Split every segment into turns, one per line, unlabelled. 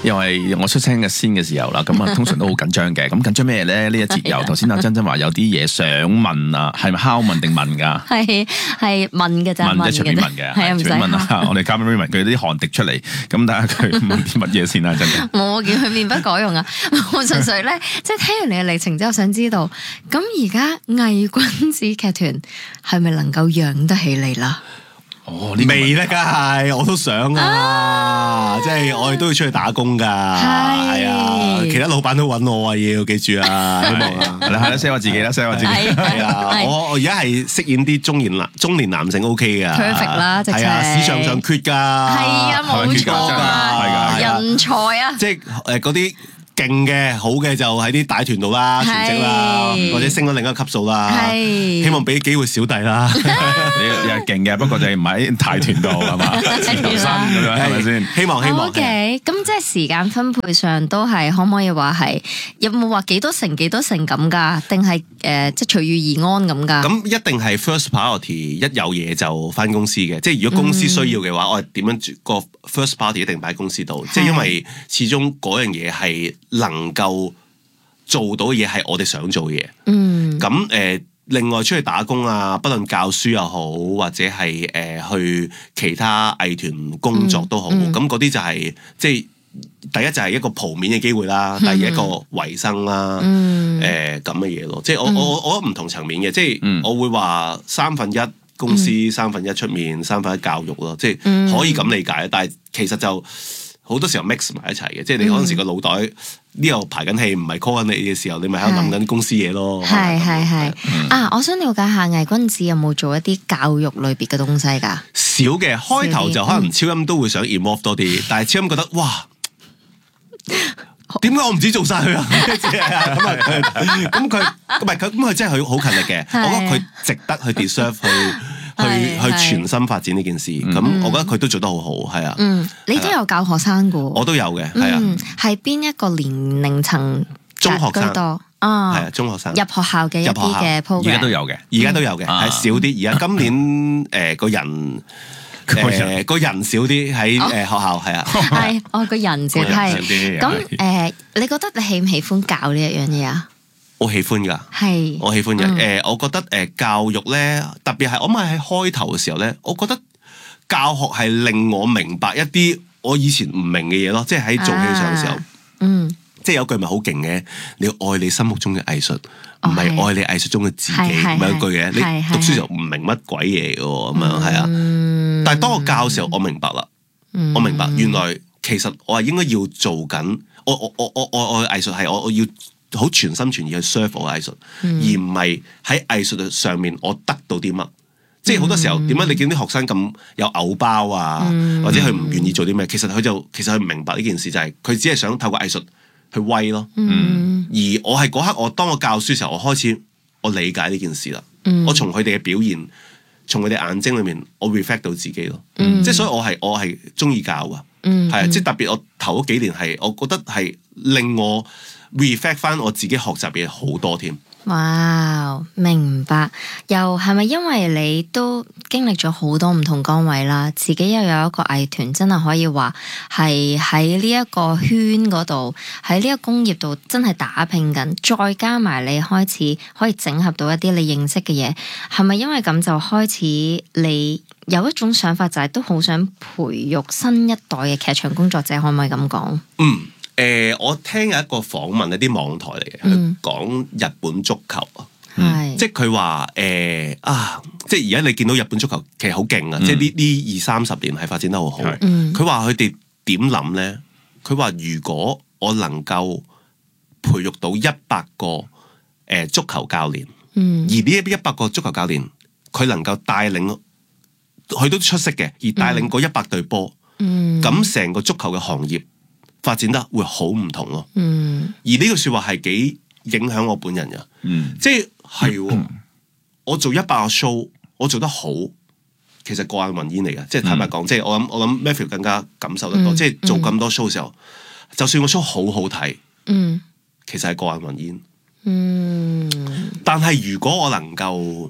因為我出聲嘅先嘅時候啦，咁啊通常都好緊張嘅。咁緊張咩咧？呢一節由頭先阿珍珍話有啲嘢想問啊，係咪敲問定問㗎？
係問嘅咋，
問即係隨便問嘅，
係啊，唔使
問啊！我哋交俾 Raymond，佢啲汗滴出嚟，咁睇下佢問啲乜嘢先啦，真係。
我見佢面不改容啊！我純粹咧，即係聽完你嘅歷程之後，想知道咁而家偽君子劇團係咪能夠養得起你啦？
哦，
未咧，梗係我都想啊！即係我哋都要出去打工㗎，係啊！其他老闆都揾我啊，要記住啊！希望啊，
係啦，sell 我自己啦，sell 我自己。
係啊！我而家係飾演啲中年男性 OK 㗎
perfect 啦，直情
係啊！市場上缺㗎，
係啊，冇錯啊，人才啊！
即係嗰啲。勁嘅好嘅就喺啲大團度啦，全職啦，或者升咗另一個級數啦。希望俾機會小弟啦。
你係勁嘅，不過就唔喺大團度係嘛？前頭身咁樣係咪先？
希望。
OK，咁即係時間分配上都係可唔可以話係有冇話幾多成咁㗎？定係即係隨遇而安咁㗎？
咁一定係 first priority，一有嘢就返公司嘅。即係如果公司需要嘅話，我係點樣個 first priority 一定擺喺公司度。即係因為始終嗰樣嘢係能夠做到嘅嘢係我哋想做嘅嘢。咁另外出去打工啊，不論教書又好，或者係去其他藝團工作都好，咁嗰啲就係即係第一就係一個鋪面嘅機會啦，第二一個維生啦，咁嘅嘢咯。即係我唔同層面嘅，即係我會話1/3公司1/3出面1/3教育咯，即係可以咁理解。但係其實就好多時候 mix 埋一齊嘅，即係你嗰陣時個腦袋呢度排緊戲，唔係 call 緊你嘅時候，你咪喺度諗緊公司嘢咯。
係啊！我想了解下偽君子有冇做一啲教育類別嘅東西㗎？
少嘅，開頭就可能超音都會想 involve 多啲，但係超音覺得哇，點解我唔止做晒佢啊？咁佢真係好勤力嘅，我覺得佢值得去 deserve 去全心發展呢件事，咁我覺得佢都做得好好，係啊。
你都有教學生㗎？
我都有嘅，係啊。
係邊一個年齡層？
中學生
多
係啊，中學生
入學校嘅一啲嘅 program，
而家都有嘅，
係少啲。而家今年個人少啲喺學校，係啊。
係我個人少啲。咁你覺得你喜唔喜歡教呢一樣嘢啊？
我喜歡㗎，我喜歡嘅。我覺得教育咧，特別係我咪喺開頭嘅時候咧，我覺得教學係令我明白一啲我以前唔明嘅嘢咯。即係喺做戲上嘅時候，即係有句咪好勁嘅，你要愛你心目中嘅藝術，唔係愛你藝術中嘅自己，唔係一句嘅。你讀書時候唔明乜鬼嘢嘅咁樣，係啊。但係當我教嘅時候，我明白啦，我明白原來其實我係應該要做緊，我嘅藝術係我要。好全心全意去 serve 我嘅藝術，而唔係喺藝術上面我得到啲乜。即係好多時候，點解你見啲學生咁有偶包啊，或者佢唔願意做啲咩？其實佢唔明白呢件事，就係佢只係想透過藝術去威咯。而我係嗰刻，當我教書嘅時候，我開始我理解呢件事啦。我從佢哋嘅表現，從佢哋眼睛裏面，我 reflect 到自己咯。即係所以我係中意教噶，係啊。即係特別我頭嗰幾年係，我覺得係令我reflect 翻我自己學習嘅嘢好多添。
哇，明白。又係咪因為你都經歷咗好多唔同崗位啦，自己又有一個藝團，真係可以話係喺呢一個圈嗰度，喺呢一個工業度真係打拼緊，再加埋你開始可以整合到一啲你認識嘅嘢，係咪因為咁就開始你有一種想法，就係都好想培育新一代嘅劇場工作者，可唔可以咁講？
我聽有一個訪問，一啲網台嚟嘅，佢講日本足球啊，即係佢話即係而家你見到日本足球其實好勁啊，即係呢20-30年係發展得好好。佢話佢哋點諗咧？佢話如果我能夠培育到100個足球教練，而呢100個足球教練佢能夠帶領，佢都出色嘅，而帶領嗰100隊波，咁成個足球嘅行業發展得會好唔同咯。而呢句說話係幾影響我本人嘅。即係我做100個 show，我做得好，其實過眼雲煙嚟嘅。即係坦白講，即係我諗 Matthew 更加感受得多。即係做咁多 show 嘅時候，就算個 show 好好睇，其實係過眼雲煙。但係如果我能夠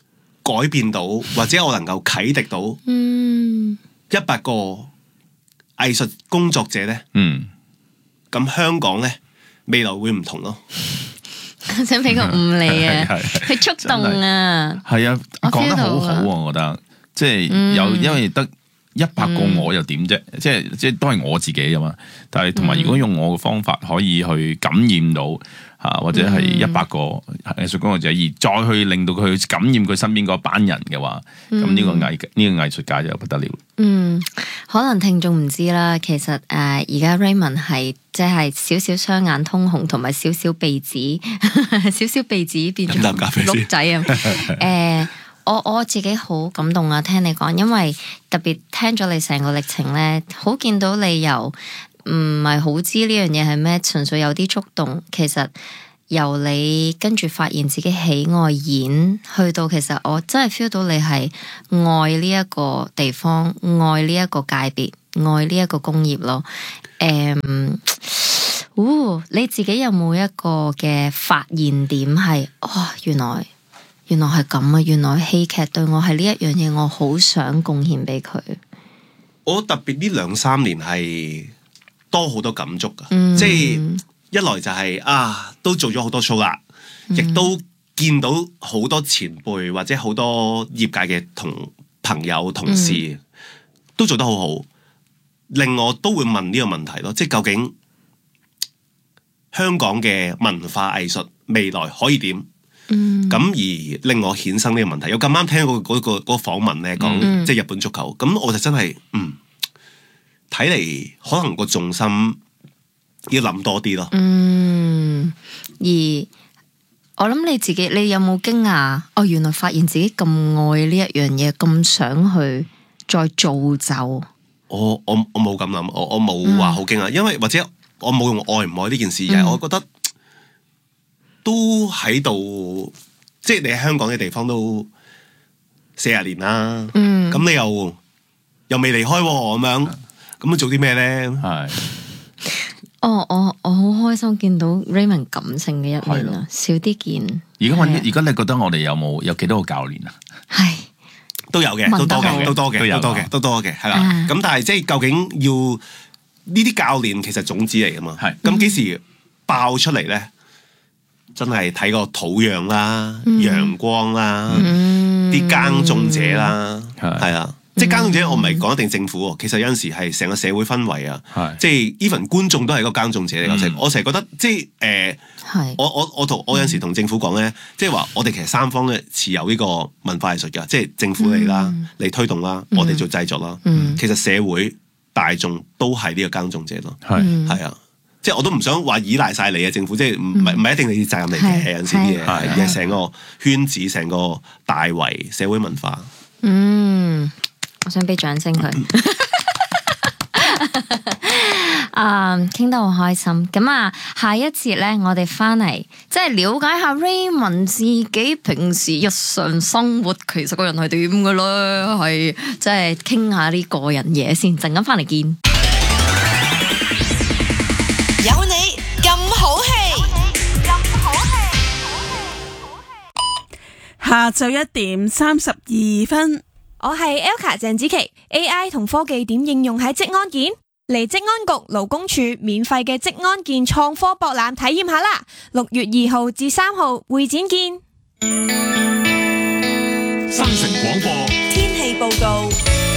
改變到，或者我能夠啟迪到100個藝術工作者咧，咁香港咧未來會唔同咯。
我想俾個誤你啊，佢觸動啊，
係啊，講得好好啊，我覺得即係因為得100個我又點啫？即係都係我自己啊嘛。但係同埋如果用我嘅方法可以去感染到或者係100個藝術工作者，而再去令到佢感染佢身邊嗰班人嘅話，咁呢個藝術界就不得了。
可能聽眾唔知啦，其實而家 Raymond 係即係少少雙眼通紅，同埋少少鼻子，少少鼻子變咗鹿仔啊！我自己好感動啊，聽你講，因為特別聽咗你成個歷程咧，好見到你由唔係好知呢樣嘢係咩，純粹有啲觸動。其實由你跟住發現自己喜愛演，去到其實我真係 feel 到你係愛呢一個地方，愛呢一個界別，愛呢一個工業咯。你自己有冇一個嘅發現點係原來係咁啊！原來戲劇對我係呢一樣嘢，我好想貢獻俾佢。
我特別呢2-3年係多好多感觸噶，即係一來就係都做咗好多 show 啦，亦都見到好多前輩或者好多業界嘅朋友同事都做得好好，令我都會問呢個問題咯，即係究竟香港嘅文化藝術未來可以點？咁而令我衍生呢個問題，我咁啱聽嗰個訪問咧，講即係日本足球，咁我就真係睇嚟可能個重心要諗多啲咯。
而我諗你自己，你有冇驚訝？原來發現自己咁愛呢一樣嘢，咁想去再造就。我
冇咁諗，我冇話好驚訝，因為或者我冇用愛唔愛呢件事，而係我覺得。都喺度，即係你喺香港嘅地方都40年啦。咁你又未離開咁樣，咁做啲咩咧？係。
我好開心見到 Raymond 感性嘅一面啊，少啲見。而
家你覺得我哋有幾多個教練啊？係都有嘅，都多嘅，係啦。咁但係即係究竟要呢啲教練其實種子嚟噶嘛？係。咁幾時爆出嚟咧？真係睇個土壤啦、陽光啦、啲耕種者啦，係啊，即係耕種者，我唔係講一定政府，其實有陣時係成個社會氛圍啊，即係 even 觀眾都係一個耕種者嚟嘅。我成日覺得即係我有陣時同政府講咧，即係話我哋其實三方咧持有呢個文化藝術㗎，即係政府嚟啦，嚟推動啦，我哋做製作啦，其實社會大眾都係呢個耕種者咯，係啊。即係我都唔想話依賴晒你啊，政府即係唔係一定你責任嚟嘅，有陣時啲嘢係成個圈子、成個大圍社會文化。
我想俾掌聲佢。傾得好開心。咁下一節咧，我哋翻嚟即係了解下 Raymond 自己平時日常生活，其實個人係點嘅咧，係即係傾下啲個人嘢先。陣間翻嚟見。
有你咁好氣，下晝1:32，
我係 Elka 鄭子琪。AI 同科技點應用喺職安健？嚟職安局勞工處免費嘅職安健創科博覽體驗下啦！6月2號至3號會展見。
新城廣播
天氣報告。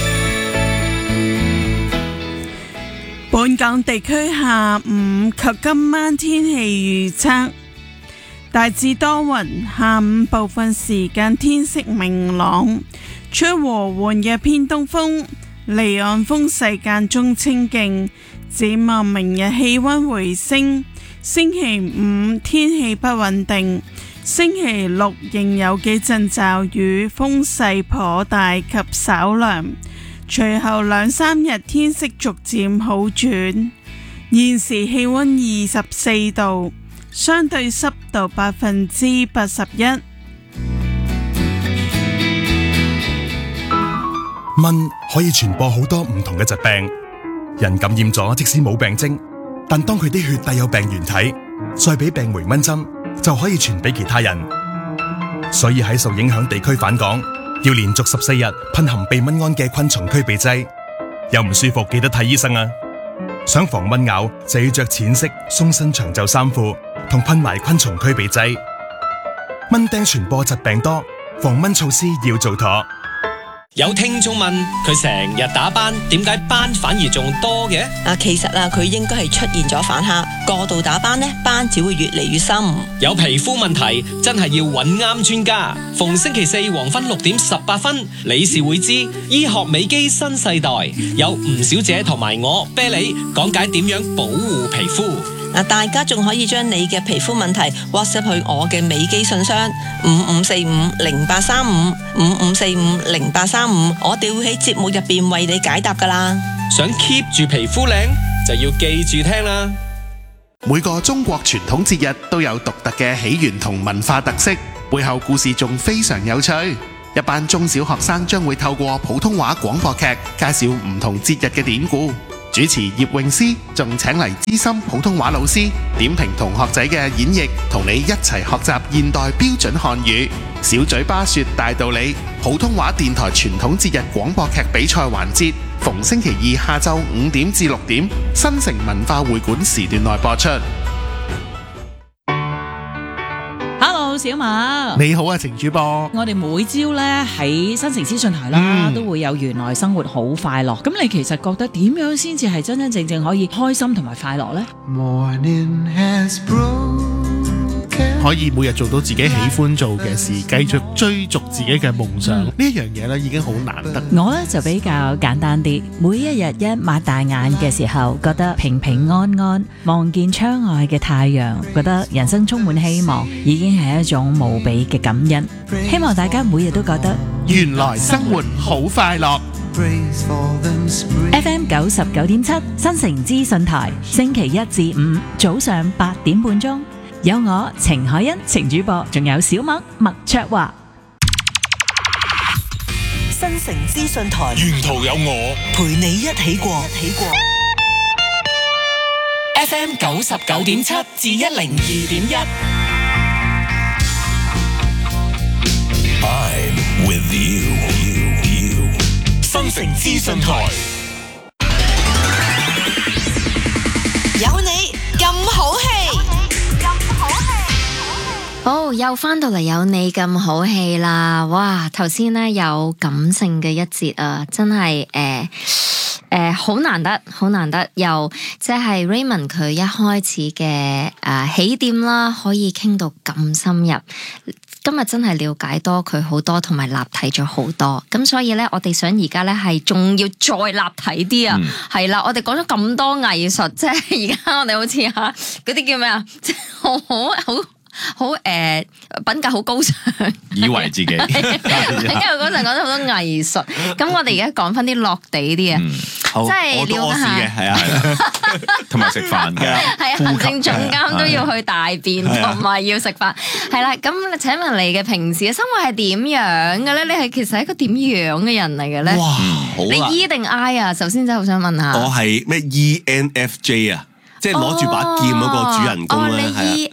本港地區下午及今晚天氣預測，大致多雲，下午部分時間天色明朗，吹和緩嘅偏東風，離岸風勢間中清勁。展望明日氣溫回升，星期五天氣不穩定，星期六仍有幾陣驟雨，風勢頗大及稍涼。隨後2-3日天色逐漸好轉，現時氣溫24度，相對濕度81%。
蚊可以傳播好多唔同嘅疾病，人感染咗即使冇病徵，但當佢啲血帶有病原體，再俾病媒蚊針，就可以傳俾其他人。所以喺受影響地區返港，要連續14日噴含避蚊胺嘅昆蟲驅避劑， 有唔舒服記得睇醫生啊！想防蚊咬就要着淺色鬆身長袖衫褲同噴埋昆蟲驅避劑。蚊叮傳播疾病多，防蚊措施要做妥。
有聽眾問佢成日打斑，點解斑反而仲多嘅？
其實佢應該係出現咗反黑，過度打斑呢，斑只會越嚟越深。
有皮膚問題真係要揾啱專家。逢星期四黃昏6:18，理事會知醫學美肌新世代，有吳小姐同埋我啤梨講解點樣保護皮膚。
大家仲可以將你嘅皮膚問題 WhatsApp 去我嘅美肌信箱5545083555450835，我哋會喺節目入邊為你解答噶啦。
想 keep 住皮膚靚，就要記住聽啦。
每個中國傳統節日都有獨特嘅起源同文化特色，背後故事仲非常有趣。一班中小學生將會透過普通話廣播劇介紹唔同節日嘅典故。主持葉詠詩仲請嚟資深普通話老師點評同學仔嘅演繹，同你一齊學習現代標準漢語。小嘴巴說大道理，普通話電台傳統節日廣播劇比賽環節，逢星期二下晝5點至6點，新城文化會館時段內播出。
小馬
你好啊，程主播。
我哋每朝咧喺新城資訊台啦，都會有原來生活好快樂。咁你其實覺得點樣先至係真真正正可以開心同埋快樂呢？
可以每日做到自己喜歡做嘅事，繼續追逐自己嘅夢想，呢一樣嘢咧已經好難得。
我咧就比較簡單啲，每一日一擘大眼嘅時候，覺得平平安安，望見窗外嘅太陽，覺得人生充滿希望，已經係一種無比嘅感恩。希望大家每日都覺得
原來生活好快樂。
FM 99.7新城資訊台，星期一至五早上8點半鐘。有我程海欣程主播，仲有小麥麥卓華。
新城資訊台，
沿途有我
陪你一起過。
FM 99.7至102.1。
I'm with you。新城資訊台，
有你咁好氣。
好，又翻到嚟有你咁好氣啦！哇，頭先咧有感性嘅一節啊，真係好難得，好難得，又即係 Raymond 佢一開始嘅起點啦，可以傾到咁深入。今日真係了解多佢好多，同埋立體咗好多。咁所以咧，我哋想而家咧係仲要再立體啲啊！係啦，我哋講咗咁多藝術，即係而家我哋好似嗰啲叫咩啊？即係好品格好高尚，
以為自己品格
高尚，講咗好多藝術。咁我哋而家講翻啲落地啲啊，即係了解下嘅，
係啊，
同埋食飯嘅，
係行政總監都要去大便，同埋要食飯。係啦，咁請問你嘅平時嘅生活係點樣嘅咧？你係其實係一個點樣嘅人嚟嘅咧？
哇，好啦，
你 E 定 I 啊？首先真係好想問下，
我係咩 ENFJ 啊？即係攞住把劍嗰個主人公咧，係
你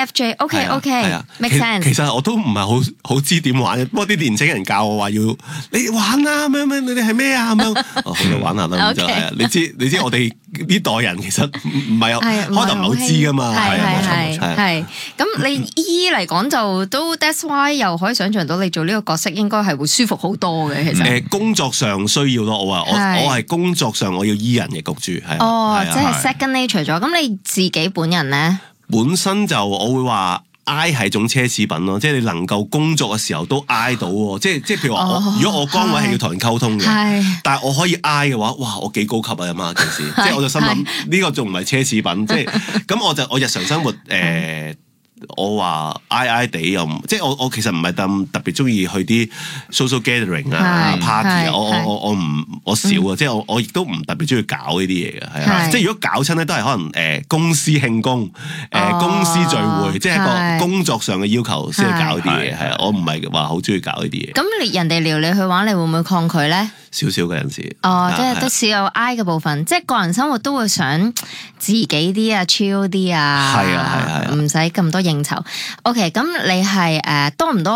ENFJ，OK，make sense。
其實我都唔係好知點玩嘅，不過啲年青人教我話要你玩啊，咩你哋係咩啊咁樣，好就玩下啦，就係啊。你知我哋呢代人其實唔係開頭唔係好知噶嘛，
係。咁你 E 嚟講就都 that's why 又可以想象到你做呢個角色應該係會舒服好多嘅。其實
工作上需要咯，我係工作上我要醫人嘅焗住係。
哦，即係 second nature 咗。咁你自己本人咧？
本身就我會話 I 係種奢侈品咯，即係你能夠工作嘅時候都 I 到喎，即係譬如話如果我崗位係要同人溝通嘅，但係我可以 I 嘅話，哇，我幾高級啊嘛件事，即係我就心諗呢個仲唔係奢侈品，即係咁我日常生活我話 I 地又即係我其實唔係咁特別中意去啲 social gathering 啊 party 啊，我少啊，即係我亦都唔特別中意搞呢啲嘢嘅，係啊，即係如果搞親咧都係可能公司慶功公司聚會，即係一個工作上嘅要求先去搞呢啲嘢，係啊，我唔係話好中意搞呢啲嘢。
咁人哋撩你去玩，你會唔會抗拒咧？
少少嘅陣時，
即係都少有 I 嘅部分，即係個人生活都會想自己啲啊 chill 啲啊，
係啊，
唔使咁多應酬。OK， 咁你係多唔多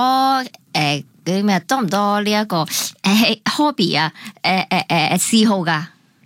嗰啲咩？多唔多呢一個hobby 啊？嗜好㗎？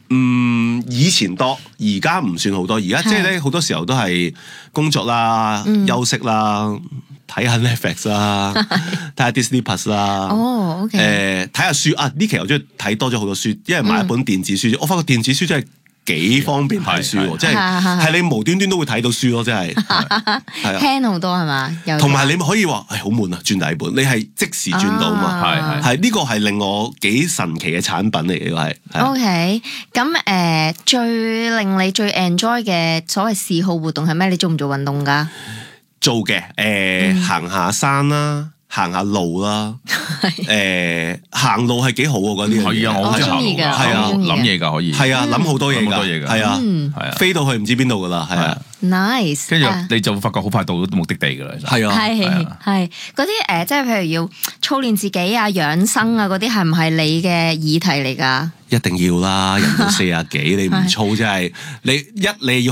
以前多，而家唔算好多。而家即係咧好多時候都係工作啦、休息啦、睇下 Netflix 啦、睇下 Disney Plus 啦。
哦，OK。
睇下書啊！呢期我中意睇多咗好多書，因為買一本電子書，我發覺電子書真係幾方便睇書喎，即係你無端端都會睇到書咯，真係
輕好多係嘛？
同埋你可以話好悶啊，轉第二本，你係即時轉到嘛？係呢個係令我幾神奇嘅產品嚟嘅，係。
OK，咁最令你最 enjoy 嘅所謂嗜好活動係咩？你做唔做運動㗎？
做嘅，行下山啦。行下路啦，行路係幾好喎，嗰啲
可以啊，我好中意㗎，係啊，諗嘢㗎可以，
係啊，諗好多嘢㗎，係啊，係啊，飛到去唔知邊度㗎啦，係啊
，nice，
跟住你就發覺好快到目的地㗎啦，
係啊，
係嗰啲即係譬如要操練自己啊、養生啊嗰啲，係唔係你嘅議題嚟㗎？
一定要啦，人到40幾，你唔操真係你要